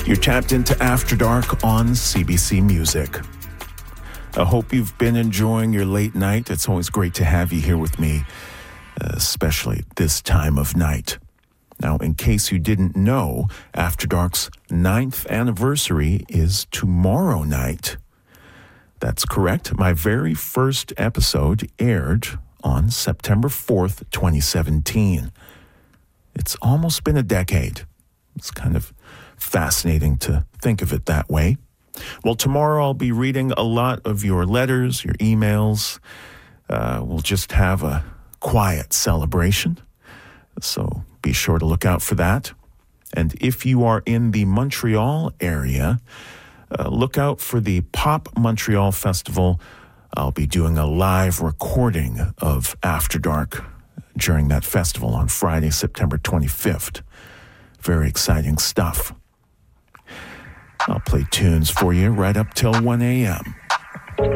You're tapped into After Dark on CBC Music. I hope you've been enjoying your late night. It's always great to have you here with me, especially this time of night. Now, in case you didn't know, After Dark's 9th anniversary is tomorrow night. That's correct. My very first episode aired on September 4th, 2017. It's almost been a decade. It's kind of fascinating to think of it that way. Well, tomorrow I'll be reading a lot of your letters, your emails. We'll just have a quiet celebration, so be sure to look out for that. And if you are in the Montreal area, look out for the Pop Montreal Festival. I'll be doing a live recording of After Dark during that festival on Friday, September 25th. Very exciting stuff. I'll play tunes for you right up till 1 a.m.